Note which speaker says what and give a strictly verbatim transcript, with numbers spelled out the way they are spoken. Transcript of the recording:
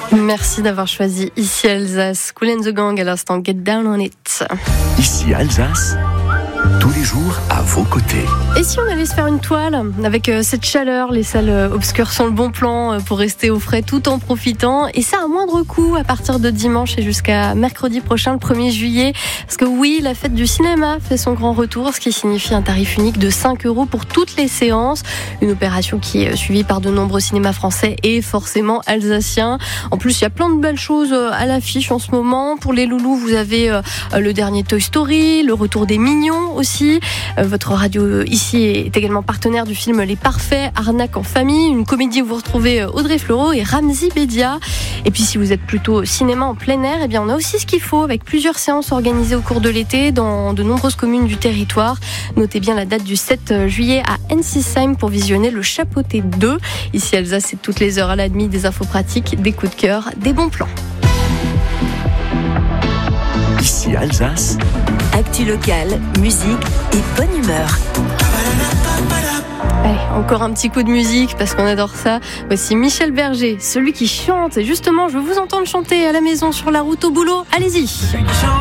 Speaker 1: Merci d'avoir choisi Ici Alsace. Kool and the Gang à l'instant, Get Down on It.
Speaker 2: Ici Alsace, tous les jours à vos côtés.
Speaker 1: Et si on allait se faire une toile avec euh, cette chaleur, les salles euh, obscures sont le bon plan euh, pour rester au frais tout en profitant. Et ça à moindre coût à partir de dimanche et jusqu'à mercredi prochain, le premier juillet. Parce que oui, la fête du cinéma fait son grand retour, ce qui signifie un tarif unique de cinq euros pour toutes les séances. Une opération qui est suivie par de nombreux cinémas français et forcément alsaciens. En plus, il y a plein de belles choses à l'affiche en ce moment. Pour les loulous, vous avez euh, le dernier Toy Story, le retour des Mignons aussi. Euh, votre radio ici est également partenaire du film Les Parfaits, Arnaque en famille, une comédie où vous retrouvez Audrey Fleurot et Ramzy Bedia. Et puis si vous êtes plutôt cinéma en plein air, eh bien on a aussi ce qu'il faut avec plusieurs séances organisées au cours de l'été dans de nombreuses communes du territoire. Notez bien la date du sept juillet à Ensisheim pour visionner Le Chapeauté deux. Ici Alsace, c'est toutes les heures à la demi, des infos pratiques, des coups de cœur, des bons plans.
Speaker 2: Ici Alsace,
Speaker 3: actu locale, musique et bonne humeur.
Speaker 1: Allez, encore un petit coup de musique parce qu'on adore ça. Voici Michel Berger, celui qui chante. Et justement, je veux vous entendre chanter à la maison, sur la route, au boulot. Allez-y.